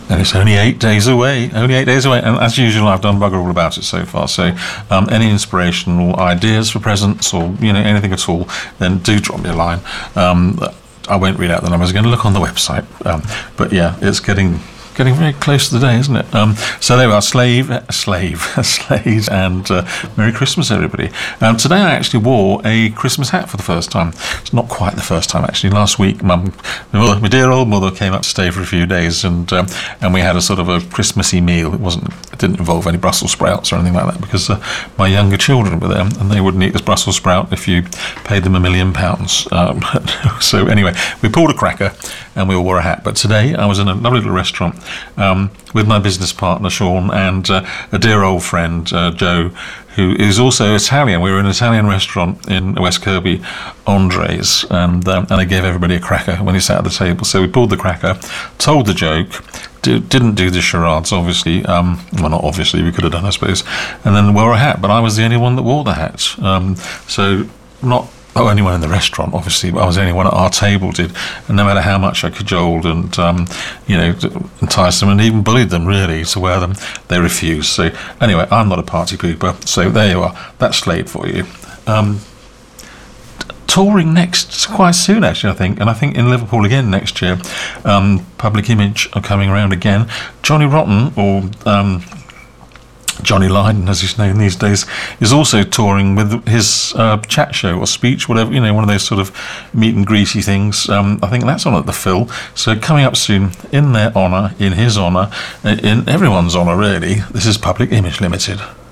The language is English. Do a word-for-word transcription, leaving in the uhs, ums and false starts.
And it's only eight days away, only eight days away. And as usual, I've done bugger all about it so far. So um, any inspirational ideas for presents or, you know, anything at all, then do drop me a line. Um, I won't read out the numbers. I'm going to look on the website. Um, but yeah, it's getting... Getting very close to the day, isn't it? Um, so there we are, slave, slave, slaves, and uh, Merry Christmas, everybody. Um, today I actually wore a Christmas hat for the first time. It's not quite the first time, actually. Last week, Mum, my dear old mother, came up to stay for a few days, and um, and we had a sort of a Christmassy meal. It wasn't, it didn't involve any Brussels sprouts or anything like that, because uh, my younger children were there, and they wouldn't eat this Brussels sprout if you paid them a million pounds. Um, so anyway, we pulled a cracker, and we all wore a hat. But today I was in a lovely little restaurant Um, with my business partner Sean and uh, a dear old friend uh, Joe, who is also Italian. We were in an Italian restaurant in West Kirby, Andres, and um, and I gave everybody a cracker when he sat at the table. So we pulled the cracker, told the joke, do, didn't do the charades, obviously. Um, well, not obviously, we could have done, I suppose, and then wore a hat. But I was the only one that wore the hat. Um, so not. Oh, anyone in the restaurant, obviously, but I was the only one at our table did. And no matter how much I cajoled and, um, you know, enticed them and even bullied them, really, to wear them, they refused. So, anyway, I'm not a party pooper. So, there you are. That's Slade for you. Um, touring next, quite soon, actually, I think. And I think in Liverpool again next year. Um, Public Image are coming around again. Johnny Rotten, or... Um, Johnny Lydon, as he's known these days, is also touring with his uh, chat show or speech, whatever, you know, one of those sort of meet and greety things. Um, I think that's on at the Phil. So coming up soon, in their honour, in his honour, in everyone's honour, really, this is Public Image Limited.